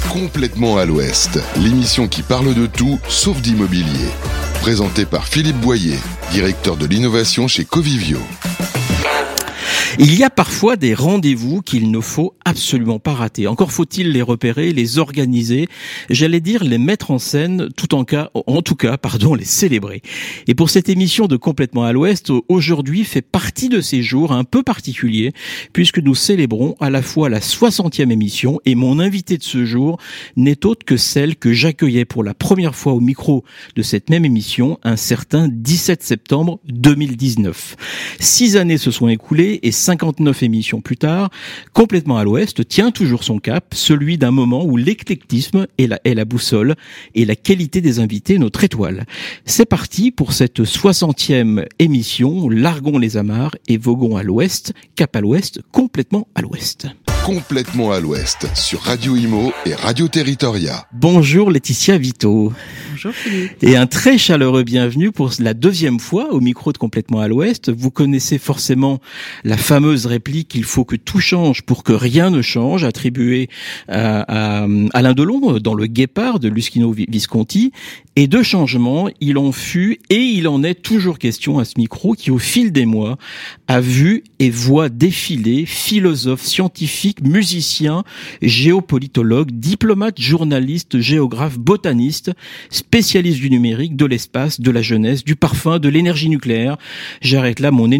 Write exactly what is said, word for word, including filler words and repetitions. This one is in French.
Complètement à l'Ouest, l'émission qui parle de tout sauf d'immobilier. Présentée par Philippe Boyer, directeur de l'innovation chez Covivio. Il y a parfois des rendez-vous qu'il ne faut absolument pas rater. Encore faut-il les repérer, les organiser, j'allais dire les mettre en scène, tout en cas, en tout cas, pardon, les célébrer. Et pour cette émission de Complètement à l'Ouest, aujourd'hui fait partie de ces jours un peu particuliers, puisque nous célébrons à la fois la soixantième émission et mon invité de ce jour n'est autre que celle que j'accueillais pour la première fois au micro de cette même émission, un certain dix-sept septembre deux mille dix-neuf. Six années se sont écoulées et cinquante-neuf émissions plus tard, Complètement à l'Ouest tient toujours son cap, celui d'un moment où l'éclectisme est la, est la boussole et la qualité des invités notre étoile. C'est parti pour cette soixantième émission, largons les amarres et voguons à l'Ouest, cap à l'Ouest, complètement à l'Ouest. Complètement à l'Ouest, sur Radio Imo et Radio Territoria. Bonjour Laetitia Vito. Bonjour Philippe. Et un très chaleureux bienvenue pour la deuxième fois au micro de Complètement à l'Ouest. Vous connaissez forcément la fameuse réplique « Il faut que tout change pour que rien ne change » attribuée à, à Alain Delon dans Le Guépard de Luchino Visconti. Et de changement, il en fut et il en est toujours question à ce micro qui, au fil des mois, a vu et voit défiler philosophes, scientifiques, musiciens, géopolitologues, diplomates, journalistes, géographes, botanistes, spécialistes du numérique, de l'espace, de la jeunesse, du parfum, de l'énergie nucléaire. J'arrête là mon